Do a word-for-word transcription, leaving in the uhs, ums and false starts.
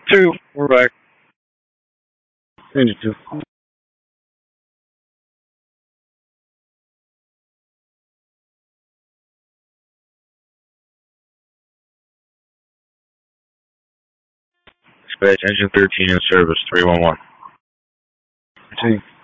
two, we're back. Ninety-two. Dispatch engine thirteen in service, three one one. Continue.